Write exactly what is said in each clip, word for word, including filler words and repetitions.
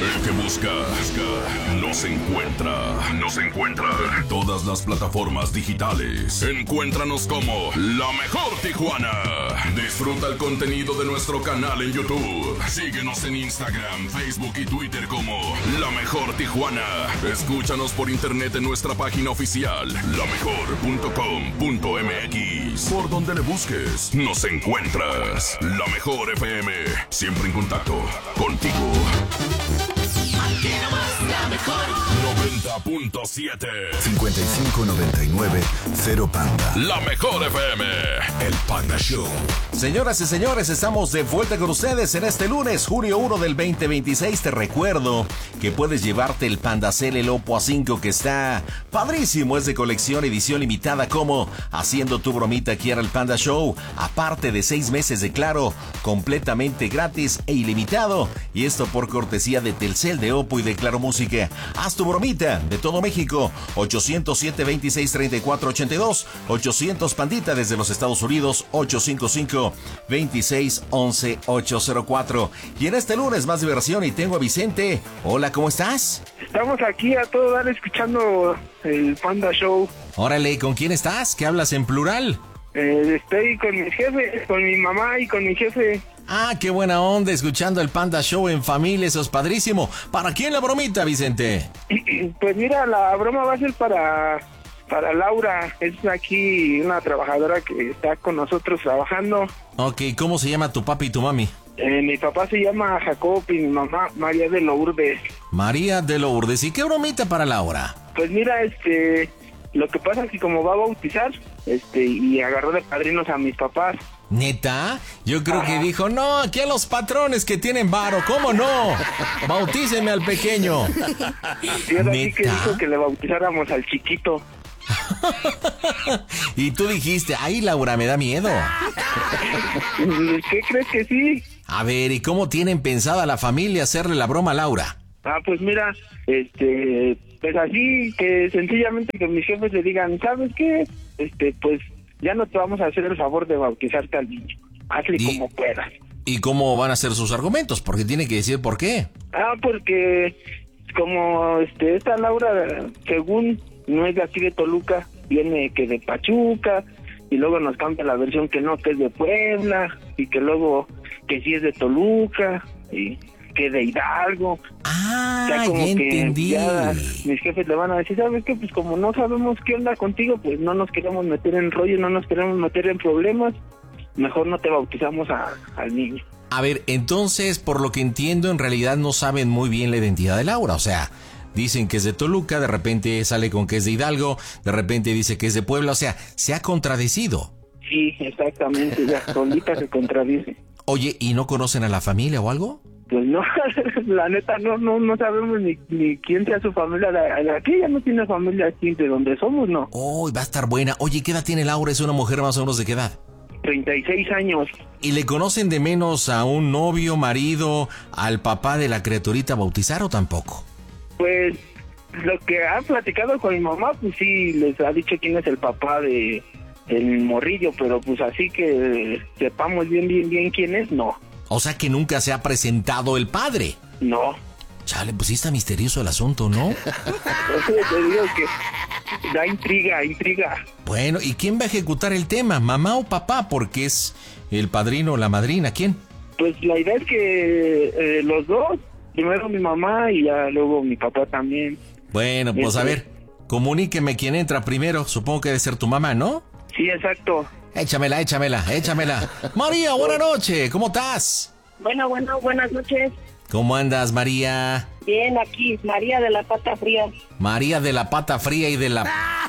El que busca, busca, nos encuentra. Nos encuentra en todas las plataformas digitales. Encuéntranos como La Mejor Tijuana. Disfruta el contenido de nuestro canal en YouTube. Síguenos en Instagram, Facebook y Twitter como La Mejor Tijuana. Escúchanos por internet en nuestra página oficial, la mejor punto com punto m x. Por donde le busques, nos encuentras. La Mejor F M, siempre en contacto contigo. Aquí nomás La Mejor noventa punto siete cincuenta y cinco noventa y nueve cero Panda. La Mejor F M, El Panda Show. Señoras y señores, estamos de vuelta con ustedes en este lunes, junio primero del veinte veintiséis. Te recuerdo que puedes llevarte el Pandacel, el Oppo A cinco, que está padrísimo. Es de colección, edición limitada, como haciendo tu bromita aquí en el Panda Show. Aparte de seis meses de Claro, completamente gratis e ilimitado. Y esto por cortesía de Telcel, de Oppo y de Claro Música. Haz tu bromita de todo México. ochocientos siete veintiséis treinta y cuatro ochenta y dos. ochocientos Pandita desde los Estados Unidos. ochocientos cincuenta y cinco veintiséis once ochocientos cuatro. Y en este lunes más diversión, y tengo a Vicente. Hola, ¿cómo estás? Estamos aquí a todo dar escuchando el Panda Show. Órale, ¿con quién estás? ¿Qué hablas en plural? Eh, estoy con mi jefe, con mi mamá y con mi jefe. Ah, qué buena onda, escuchando el Panda Show en familia, eso es padrísimo. ¿Para quién la bromita, Vicente? Pues mira, la broma va a ser para, para Laura. Es aquí una trabajadora que está con nosotros trabajando. Ok, ¿cómo se llama tu papi y tu mami? Eh, mi papá se llama Jacob y mi mamá María de Lourdes. María de Lourdes. ¿Y qué bromita para Laura? Pues mira, este, lo que pasa es que como va a bautizar, este, y agarró de padrinos a mis papás. ¿Neta? Yo creo Ajá. que dijo, no, aquí a los patrones que tienen varo, ¿cómo no? Bautícenme al pequeño. Y era así que dijo que le bautizáramos al chiquito. Y tú dijiste, ay, Laura, me da miedo. ¿Qué crees que sí? A ver, ¿y cómo tienen pensada la familia hacerle la broma a Laura? Ah, pues mira, este, pues así, que sencillamente que mis jefes le digan, ¿sabes qué? Este, pues ya no te vamos a hacer el favor de bautizarte al niño. Hazle y, como puedas. ¿Y cómo van a ser sus argumentos? Porque tiene que decir por qué. Ah, porque como este esta Laura, según no es de aquí de Toluca, viene que de Pachuca, y luego nos cambia la versión que no, que es de Puebla, y que luego que sí es de Toluca, y que de Hidalgo. Ah, o sea, como ya que entendí. Ya mis jefes le van a decir, ¿sabes qué? Pues como no sabemos qué onda contigo, pues no nos queremos meter en rollo, no nos queremos meter en problemas, mejor no te bautizamos a, al niño. A ver, entonces, por lo que entiendo, en realidad no saben muy bien la identidad de Laura, o sea, dicen que es de Toluca, de repente sale con que es de Hidalgo, de repente dice que es de Puebla, o sea, se ha contradecido. Sí, exactamente, ya solita se contradice. Oye, ¿y no conocen a la familia o algo? Pues no, la neta no no no sabemos ni, ni quién sea su familia. La, la, aquí ya no tiene familia aquí de donde somos, ¿no? Oh, va a estar buena. Oye, ¿qué edad tiene Laura? ¿Es una mujer más o menos de qué edad? treinta y seis años. ¿Y le conocen de menos a un novio, marido, al papá de la criaturita a bautizar o tampoco? Pues lo que han platicado con mi mamá, pues sí, les ha dicho quién es el papá de el morrillo, pero pues así que sepamos bien, bien, bien quién es, no. O sea que nunca se ha presentado el padre. No. Chale, pues sí está misterioso el asunto, ¿no? Te digo que da intriga, intriga. Bueno, ¿y quién va a ejecutar el tema? ¿Mamá o papá? Porque es el padrino o la madrina, ¿quién? Pues la idea es que eh, los dos, primero mi mamá y ya luego mi papá también. Bueno, pues este... a ver, comuníqueme quién entra primero, supongo que debe ser tu mamá, ¿no? Sí, exacto. Échamela, échamela, échamela. María, buena noche, ¿cómo estás? Bueno, bueno, buenas noches. ¿Cómo andas, María? Bien, aquí, María de la Pata Fría. María de la Pata Fría y de la...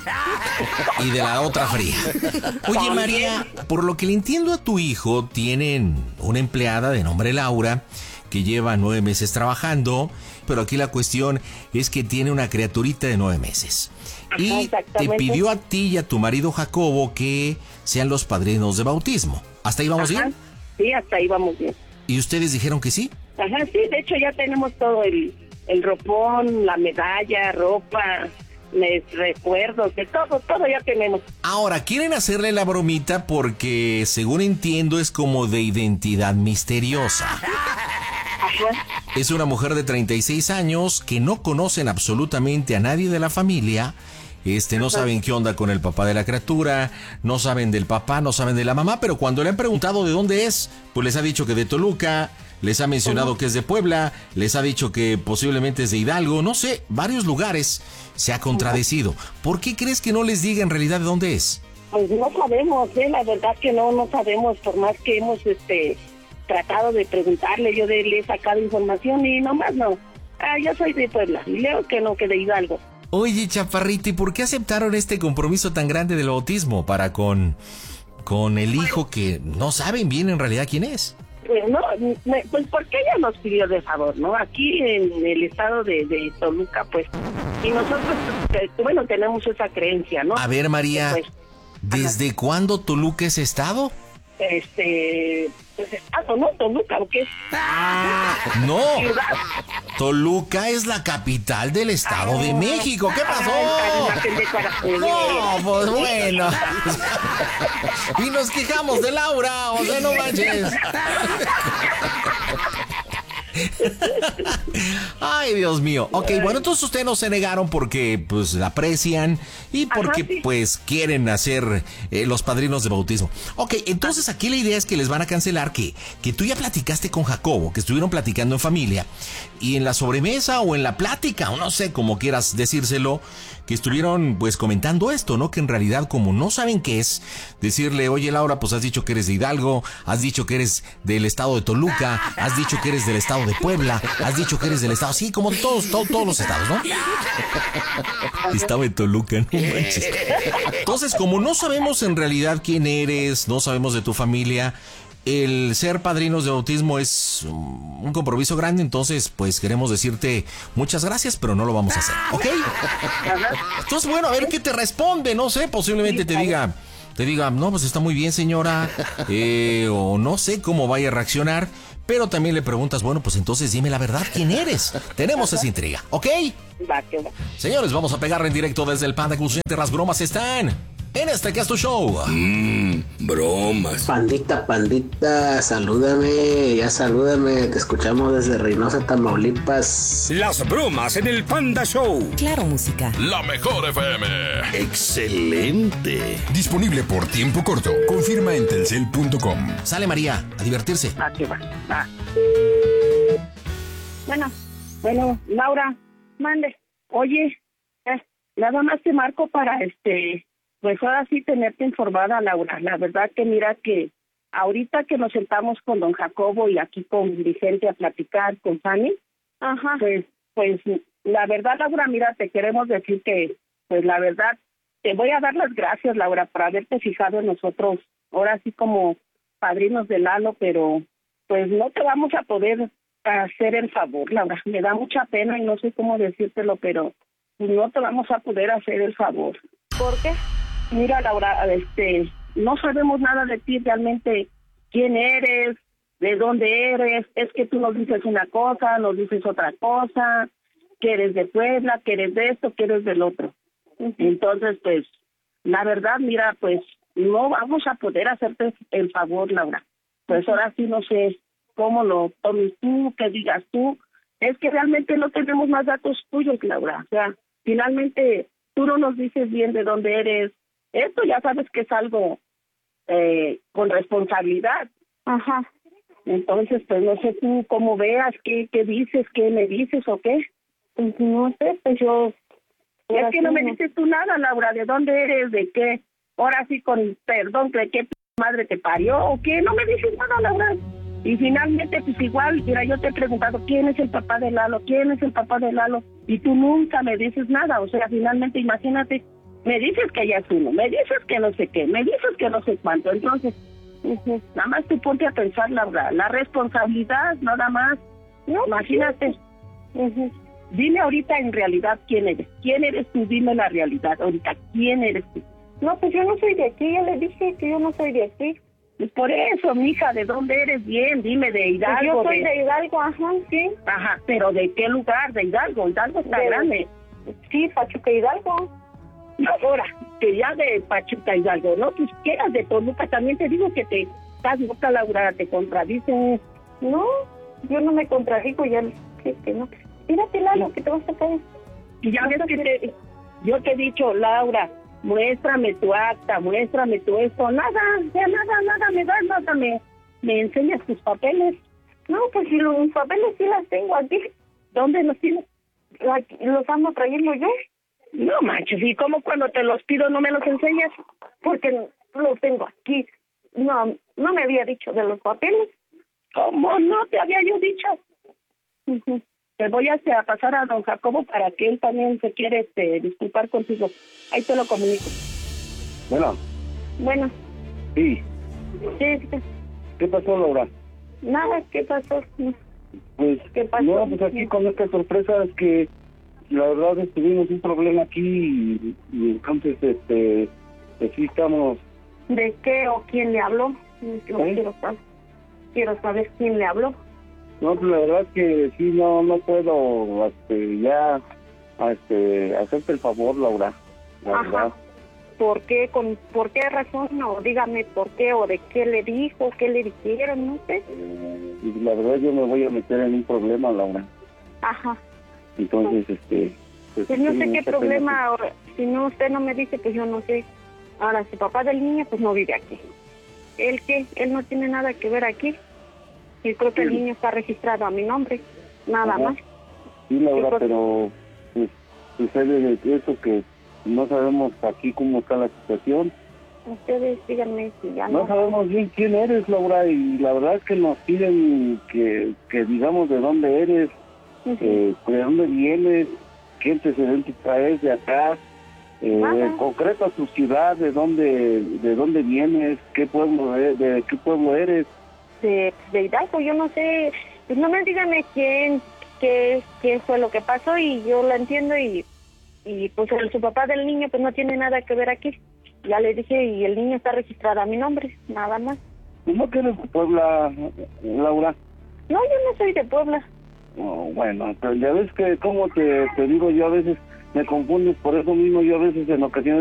y de la otra fría. Oye, María, por lo que le entiendo a tu hijo, tienen una empleada de nombre Laura que lleva nueve meses trabajando, pero aquí la cuestión es que tiene una criaturita de nueve meses. Y te pidió a ti y a tu marido Jacobo que sean los padrinos de bautismo. ¿Hasta ahí vamos Ajá. bien? Sí, hasta ahí vamos bien. ¿Y ustedes dijeron que sí? Ajá, sí, de hecho ya tenemos todo el, el ropón, la medalla, ropa, me recuerdos, de todo, todo ya tenemos. Ahora, quieren hacerle la bromita porque, según entiendo, es como de identidad misteriosa. Ajá. Es una mujer de treinta y seis años que no conocen absolutamente a nadie de la familia. Este, no saben qué onda con el papá de la criatura, no saben del papá, no saben de la mamá, pero cuando le han preguntado de dónde es, pues les ha dicho que de Toluca, les ha mencionado uh-huh. que es de Puebla, les ha dicho que posiblemente es de Hidalgo, no sé, varios lugares se ha contradecido. Uh-huh. ¿Por qué crees que no les diga en realidad de dónde es? Pues no sabemos, ¿eh? La verdad que no, no sabemos, por más que hemos este tratado de preguntarle, yo de, le he sacado información y nomás no. Ah, yo soy de Puebla, y leo que no, que de Hidalgo. Oye, chaparrita, ¿y por qué aceptaron este compromiso tan grande del bautismo para con, con el hijo que no saben bien en realidad quién es? Pues no, pues porque ella nos pidió de favor, ¿no? Aquí en el estado de, de Toluca, pues, y nosotros, bueno, tenemos esa creencia, ¿no? A ver, María, pues, ¿desde ajá. cuándo Toluca es estado? Este, pues estado, ¿no? Toluca, ¿o qué? Ah, no. Toluca es la capital del Estado de México. ¿Qué pasó? No, pues bueno. Y nos quejamos de Laura, o sea, no manches. Ay, Dios mío. Ok, bueno, entonces ustedes no se negaron porque pues la aprecian y porque Ajá, sí. pues quieren hacer eh, los padrinos de bautismo. Ok, entonces aquí la idea es que les van a cancelar que, que tú ya platicaste con Jacobo, que estuvieron platicando en familia y en la sobremesa o en la plática, o no sé, como quieras decírselo, que estuvieron pues comentando esto, ¿no? Que en realidad como no saben qué es, decirle, oye Laura, pues has dicho que eres de Hidalgo, has dicho que eres del estado de Toluca, has dicho que eres del estado de Puebla, has dicho que eres del estado, sí, como de todos, todo, todos los estados, ¿no? Estaba en Toluca, no manches. Entonces, como no sabemos en realidad quién eres, no sabemos de tu familia, el ser padrinos de bautismo es un compromiso grande, entonces pues queremos decirte muchas gracias, pero no lo vamos a hacer, ¿ok? Entonces, bueno, a ver qué te responde, no sé, posiblemente te diga, te diga, no, pues está muy bien, señora, eh, o no sé cómo vaya a reaccionar, pero también le preguntas, bueno, pues entonces dime la verdad, ¿quién eres? Tenemos esa intriga, ¿ok? Va, que va. Señores, vamos a pegarle en directo desde el Panda Consciente, las bromas están en este que es tu show. Mmm, bromas. Pandita, pandita, salúdame, ya salúdame, te escuchamos desde Reynosa, Tamaulipas. Las bromas en el Panda Show. Claro, música. La mejor F M. Excelente. Disponible por tiempo corto. Confirma en telcel punto com. Sale María, a divertirse. Va, que va. Va. Bueno, bueno, Laura, mande. Oye, eh, nada más te marco para este... Pues ahora sí tenerte informada, Laura. La verdad que mira que ahorita que nos sentamos con don Jacobo y aquí con Vicente a platicar con Fanny, ajá, pues, pues la verdad, Laura, mira, te queremos decir que, pues la verdad, te voy a dar las gracias, Laura, por haberte fijado en nosotros, ahora sí como padrinos de Lalo, pero pues no te vamos a poder hacer el favor, Laura. Me da mucha pena y no sé cómo decírtelo, pero no te vamos a poder hacer el favor. ¿Por qué? Mira, Laura, este, no sabemos nada de ti realmente, quién eres, de dónde eres, es que tú nos dices una cosa, nos dices otra cosa, que eres de Puebla, que eres de esto, que eres del otro. Uh-huh. Entonces, pues, la verdad, mira, pues, no vamos a poder hacerte el favor, Laura. Pues ahora sí no sé cómo lo tomes tú, qué digas tú. Es que realmente no tenemos más datos tuyos, Laura. O sea, finalmente tú no nos dices bien de dónde eres. Esto ya sabes que es algo eh, con responsabilidad. Ajá. Entonces, pues no sé tú cómo veas, qué, qué dices, qué me dices o qué. Pues no sé, pues yo... Es que no me dices tú nada, Laura, de dónde eres, de qué. Ahora sí, con perdón, ¿de qué madre te parió o qué? No me dices nada, Laura. Y finalmente, pues igual, mira, yo te he preguntado, ¿quién es el papá de Lalo? ¿Quién es el papá de Lalo? Y tú nunca me dices nada. O sea, finalmente, imagínate, me dices que ya es uno, me dices que no sé qué, me dices que no sé cuánto. Entonces, uh-huh, nada más tú ponte a pensar, Laura, la responsabilidad, nada más. No, imagínate. Uh-huh. Dime ahorita en realidad quién eres. ¿Quién eres tú? Dime la realidad ahorita. ¿Quién eres tú? No, pues yo no soy de aquí, yo le dije que yo no soy de aquí. Pues por eso, mija, ¿de dónde eres? Bien, dime, de Hidalgo. Pues yo soy de... de Hidalgo, ajá, sí. Ajá, pero ¿de qué lugar? De Hidalgo, Hidalgo está de, grande. Sí, Pachuca Hidalgo. No, ahora, que ya de Pachuca Hidalgo, ¿no? Pues quieras de Toluca, también te digo que te estás loca, Laura, te contradices. No, yo no me contradigo, ya que, que no. Mírate, Lalo, que te vas a caer. Y ya ves que te, yo te he dicho, Laura, muéstrame tu acta, muéstrame tu esto, nada, ya nada, nada me das, nada me, me enseñas tus papeles. No, pues si los papeles sí las tengo aquí. ¿Dónde los tienes? Aquí, los ando trayendo yo. No manches, ¿y cómo cuando te los pido no me los enseñas? Porque los tengo aquí. No, no me había dicho de los papeles. ¿Cómo no te había yo dicho? Uh-huh. Te voy a, a pasar a don Jacobo para que él también se quiere este, disculpar contigo. Ahí te lo comunico. Bueno. Bueno. Sí. Sí, sí. ¿Qué pasó, Laura? Nada, ¿qué pasó? Pues, ¿Qué pasó? No, pues aquí con esta sorpresa es que la verdad es, tuvimos un problema aquí y, y entonces, este, pues sí estamos... ¿De qué o quién le habló? Yo ¿Eh? quiero saber. Quiero saber quién le habló. No, pues la verdad es que sí, no no puedo este, ya este, hacerte el favor, Laura. La Ajá. verdad. ¿Por qué? Con, ¿Por qué razón? O dígame por qué, o de qué le dijo, qué le dijeron, no sé. Y la verdad yo me voy a meter en un problema, Laura. Ajá. Entonces, este... Pues, Pues no sé tengo qué mucha problema, pena. ahora, si no usted no me dice, pues yo no sé. Ahora, si papá del niño, pues no vive aquí. ¿Él qué? Él no tiene nada que ver aquí. Y creo que el niño está registrado a mi nombre, nada Ajá. más. Sí, Laura, Sí, pero pues, sucede de eso que no sabemos aquí cómo está la situación. Ustedes díganme si ya No no... sabemos bien quién eres, Laura, y la verdad es que nos piden que, que digamos de dónde eres, Ujú. eh, de dónde vienes, qué antecedentes traes de acá, eh, Ajá. en concreto tu ciudad, de dónde de dónde vienes, qué pueblo e- de qué pueblo eres. De, de Hidalgo, yo no sé, pues nomás dígame quién, qué, qué fue lo que pasó y yo lo entiendo y, y pues el, su papá del niño pues no tiene nada que ver aquí. Ya le dije y el niño está registrado a mi nombre, nada más. ¿No que eres de Puebla, Laura? No, yo no soy de Puebla. Oh, bueno, pero ya ves que como te, te digo yo a veces me confundes, por eso mismo yo a veces en ocasiones